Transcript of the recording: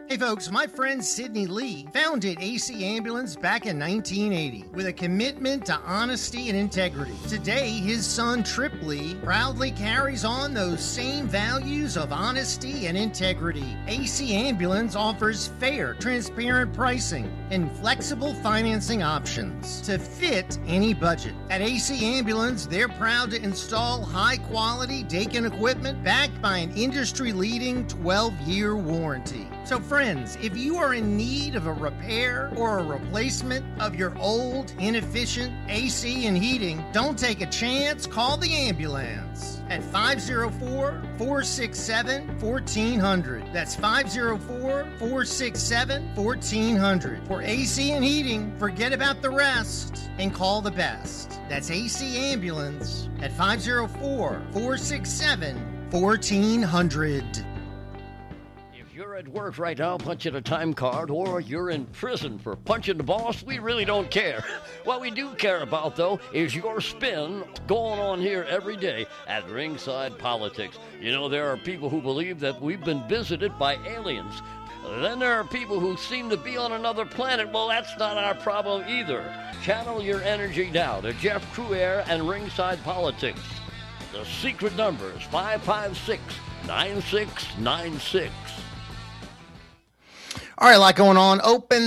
Hey folks, my friend Sidney Lee founded AC Ambulance back in 1980 with a commitment to honesty and integrity. Today, his son Trip Lee proudly carries on those same values of honesty and integrity. AC Ambulance offers fair, transparent pricing and flexible financing options to fit any budget. At AC Ambulance, they're proud to install high-quality Daikin equipment backed by an industry-leading 12-year warranty. So friends, if you are in need of a repair or a replacement of your old, inefficient AC and heating, don't take a chance. Call the ambulance at 504-467-1400. That's 504-467-1400. For AC and heating, forget about the rest and call the best. That's AC Ambulance at 504-467-1400. You're at work right now punching a time card, or you're in prison for punching the boss, we really don't care. What we do care about, though, is your spin going on here every day at Ringside Politics. You know, there are people who believe that we've been visited by aliens. Then there are people who seem to be on another planet. Well, that's not our problem either. Channel your energy now to Jeff Crouere and Ringside Politics. The secret number is 556-9696. All right, a lot going on. Open